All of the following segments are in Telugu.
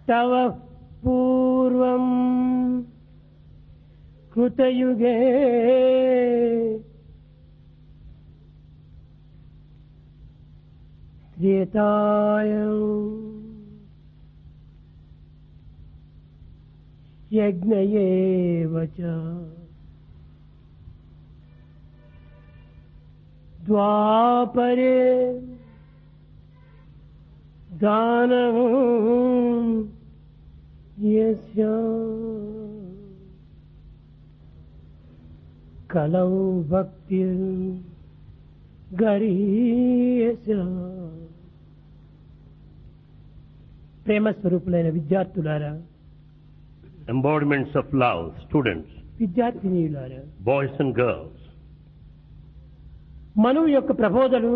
तव पूर्वं कृतयुगे त्रेतायां यज्ञयेव च द्वापरे दानं यस्य कलौ भक्तिर्गरीयस्य ప్రేమ స్వరూపులైన విద్యార్థులారా, embodiments of love, students, విద్యార్థినీయులారా, boys and girls, మనువు యొక్క ప్రబోధలు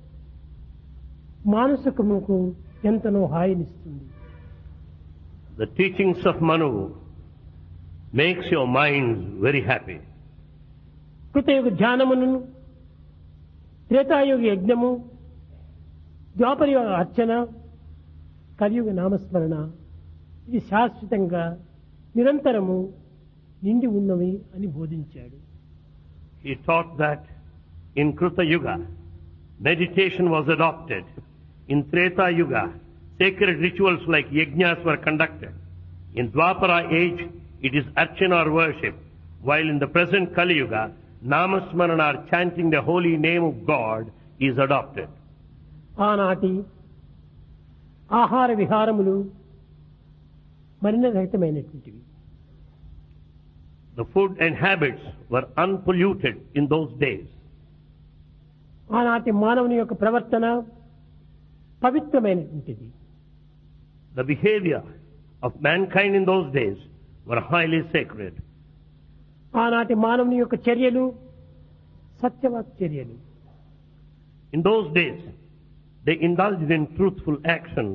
మానసికముకు ఎంతనో హాయినిస్తుంది. the teachings of Manu makes your minds very happy. కృతయుగ ధ్యానమును, త్రేతాయుగ యజ్ఞము, ద్వాపరయుగ అర్చన, కలియుగ నామస్మరణ ఇది శాశ్వతంగా నిరంతరము నిండి ఉన్నవి అని బోధించాడు. He taught that in Kruta Yuga, meditation was adopted. In Treta Yuga, sacred rituals like yajnas were conducted. In Dwapara age, it is archana or worship, while in the present Kali Yuga, namasmarana or chanting the holy name of God is adopted. ఆనాటి ఆహార విహారములు మలినరహితమైనటువంటివి. The food and habits were unpolluted in those days. ఆనాటి మానవుని యొక్క ప్రవర్తన పవిత్రమైనటువంటిది. The behavior of mankind in those days were highly sacred. ఆనాటి మానవుని యొక్క చర్యలు సత్యవాక్ చర్యలు. In those days, they indulged in truthful actions.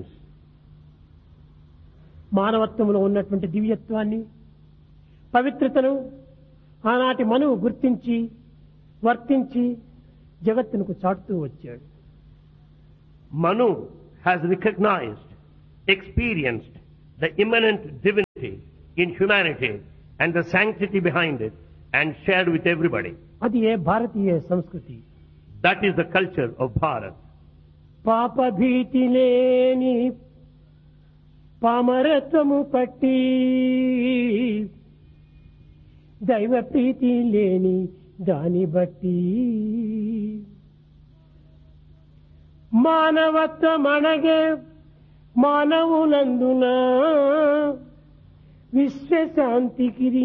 మానవత్వంలో ఉన్నటువంటి దివ్యత్వాన్ని, పవిత్రతను ఆనాటి మనువు గుర్తించి వర్తించి జగత్తునకు చాటుతూ వచ్చాడు. Manu has recognized, experienced the immanent divinity in humanity and the sanctity behind it and shared with everybody. అది ఏ భారతీయ సంస్కృతి. That is the culture of Bharat. పాప భీతి లేని పామరత్వము పట్టి, దైవ ప్రీతి లేని దాని బట్టి, మానవత్వమనగే మానవులందున విశ్వశాంతికి